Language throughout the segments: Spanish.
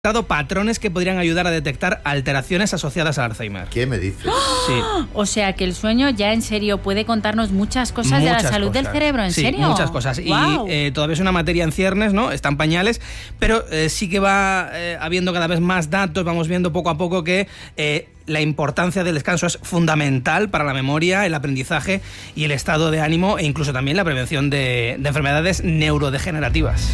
patrones que podrían ayudar a detectar alteraciones asociadas al Alzheimer. ¿Qué me dices? Sí. O sea que el sueño ya en serio puede contarnos muchas cosas de la salud del cerebro, ¿en serio? Muchas cosas. Wow. Y todavía es una materia en ciernes, ¿no? Está en pañales, pero sí que va habiendo cada vez más datos, vamos viendo poco a poco que la importancia del descanso es fundamental para la memoria, el aprendizaje y el estado de ánimo e incluso también la prevención de enfermedades neurodegenerativas.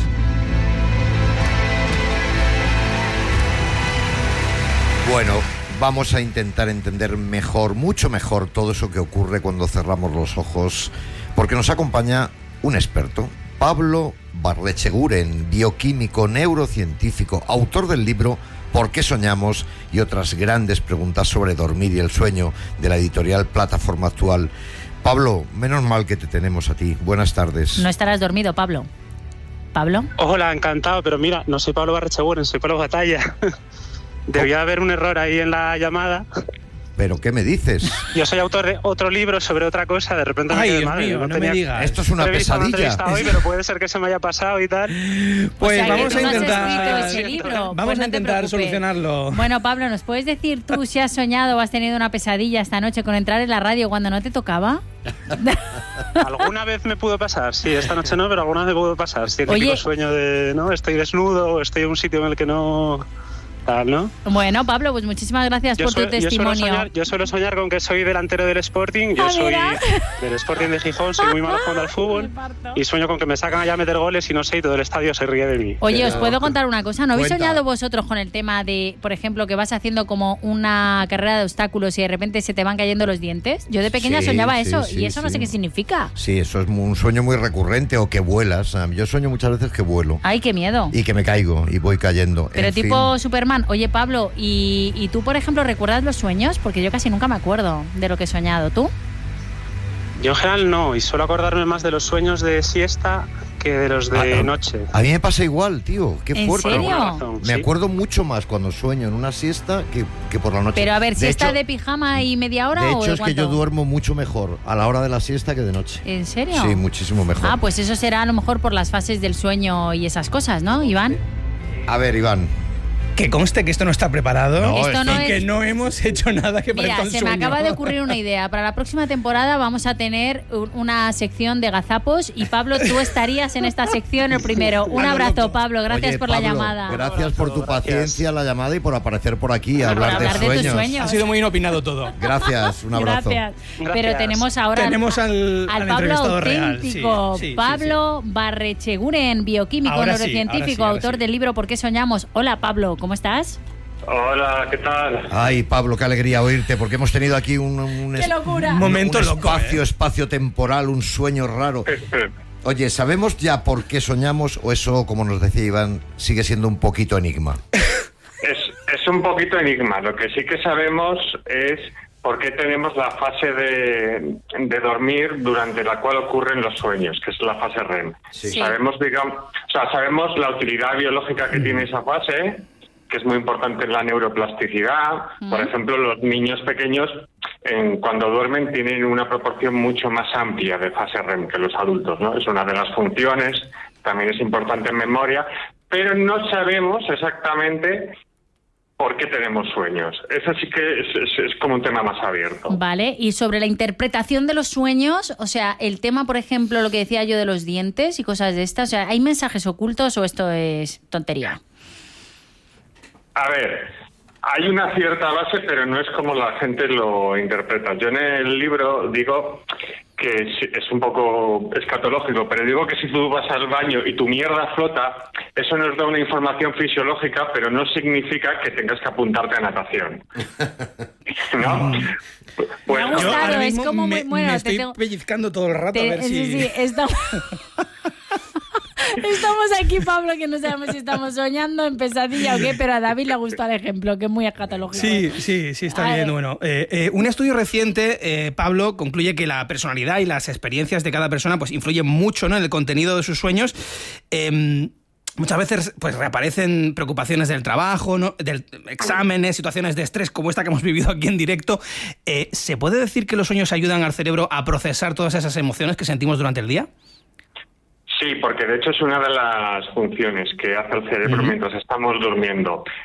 Bueno, vamos a intentar entender mejor, mucho mejor, todo eso que ocurre cuando cerramos los ojos, porque nos acompaña un experto, Pablo Barrecheguren, bioquímico, neurocientífico, autor del libro ¿Por qué soñamos? Y otras grandes preguntas sobre dormir y el sueño, de la editorial Plataforma Actual. Pablo, menos mal que te tenemos a ti. Buenas tardes. No estarás dormido, Pablo. ¿Pablo? Hola, encantado, pero mira, no soy Pablo Barrecheguren, soy Pablo Batalla. Debía haber un error ahí en la llamada. ¿Pero qué me dices? Yo soy autor de otro libro sobre otra cosa, de repente me quedé mal. Dios mío, no me digas. Esto es una pesadilla. Hoy, pero puede ser que se me haya pasado y tal. Pues o sea, vamos a no intentar. has escrito ese libro. Vamos Pues a no intentar solucionarlo. Bueno, Pablo, ¿nos puedes decir tú si has soñado o has tenido una pesadilla esta noche con entrar en la radio cuando no te tocaba? ¿Alguna vez me pudo pasar? Sí, esta noche no, pero alguna vez me pudo pasar. Sí, el Oye, típico sueño de, ¿no? Estoy desnudo o estoy en un sitio en el que no... Tal, ¿no? Bueno, Pablo, pues muchísimas gracias por tu testimonio. Yo suelo soñar con que soy delantero del Sporting. Yo soy del Sporting de Gijón, soy muy malo jugando al fútbol. Y sueño con que me sacan allá a meter goles y no sé, y todo el estadio se ríe de mí. Oye, ¿os puedo contar una cosa? ¿No habéis soñado vosotros con el tema de, por ejemplo, que vas haciendo como una carrera de obstáculos y de repente se te van cayendo los dientes? Yo de pequeña soñaba eso y eso no sé qué significa. Sí, eso es un sueño muy recurrente, o que vuelas. Yo sueño muchas veces que vuelo. Ay, qué miedo. Y que me caigo y voy cayendo. Pero tipo Superman. Oye, Pablo, ¿y tú, por ejemplo, recuerdas los sueños? Porque yo casi nunca me acuerdo de lo que he soñado. ¿Tú? Yo en general no, y suelo acordarme más de los sueños de siesta que de los de noche. A mí me pasa igual, tío. Qué fuerte. ¿En serio? Me acuerdo mucho más cuando sueño en una siesta que por la noche. Pero a ver, ¿siesta de pijama y media hora o de hecho, es cuánto? que yo duermo mucho mejor a la hora de la siesta que de noche. ¿En serio? Sí, muchísimo mejor. Ah, pues eso será a lo mejor por las fases del sueño y esas cosas, ¿no, Iván? A ver, Iván. Que conste que esto no está preparado y que no hemos hecho nada que parezca un sueño. sueño. Me acaba de ocurrir una idea. Para la próxima temporada vamos a tener una sección de gazapos y Pablo, tú estarías en esta sección el primero. Un abrazo, Pablo. Gracias por la llamada. Gracias por tu paciencia, la llamada y por aparecer por aquí a hablar de tus sueños. Ha sido muy inopinado todo. Gracias, un abrazo. Gracias. Pero tenemos ahora al Pablo auténtico. Real. Pablo Barrecheguren, bioquímico, neurocientífico, autor del libro ¿Por qué soñamos? Hola, Pablo, ¿cómo estás? Hola, ¿qué tal? Ay, Pablo, qué alegría oírte, porque hemos tenido aquí un ¡qué locura! Momento loco, espacio temporal, un sueño raro. Oye, ¿sabemos ya por qué soñamos o eso, como nos decía Iván, sigue siendo un poquito enigma? Es un poquito enigma. Lo que sí que sabemos es por qué tenemos la fase de dormir durante la cual ocurren los sueños, que es la fase REM. Sí. Sabemos, sabemos la utilidad biológica que tiene esa fase, que es muy importante en la neuroplasticidad. Por ejemplo, los niños pequeños, cuando duermen, tienen una proporción mucho más amplia de fase REM que los adultos, ¿no? Es una de las funciones, también es importante en memoria, pero no sabemos exactamente por qué tenemos sueños. Eso sí que es como un tema más abierto. Vale, y sobre la interpretación de los sueños, o sea, el tema, por ejemplo, lo que decía yo de los dientes y cosas de estas, o sea, ¿hay mensajes ocultos o esto es tontería? A ver, hay una cierta base, pero no es como la gente lo interpreta. Yo en el libro digo que es un poco escatológico, pero digo que si tú vas al baño y tu mierda flota, eso nos da una información fisiológica, pero no significa que tengas que apuntarte a natación. ¿No? Me ha gustado, es como muy bueno. Me estoy pellizcando todo el rato a ver si... Sí, estamos aquí, Pablo, que no sabemos si estamos soñando en pesadilla o qué, pero a David le ha gustado el ejemplo, que es muy escatológico. Sí, está bien. Bueno, un estudio reciente, Pablo, concluye que la personalidad y las experiencias de cada persona pues influyen mucho, ¿no?, en el contenido de sus sueños. Muchas veces pues reaparecen preocupaciones del trabajo, ¿no?, del exámenes, situaciones de estrés como esta que hemos vivido aquí en directo. ¿Se puede decir que los sueños ayudan al cerebro a procesar todas esas emociones que sentimos durante el día? Sí, porque de hecho es una de las funciones que hace el cerebro mientras estamos durmiendo.